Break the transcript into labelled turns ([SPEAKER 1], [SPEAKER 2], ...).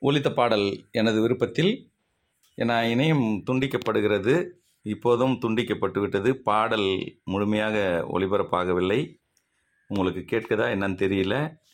[SPEAKER 1] ஒலித்த பாடல் எனது விருப்பத்தில். இணையம் துண்டிக்கப்படுகிறது, இப்போதும் துண்டிக்கப்பட்டு விட்டது. பாடல் முழுமையாக ஒளிபரப்பாகவில்லை. உங்களுக்கு கேட்குதா என்னன்னு தெரியல.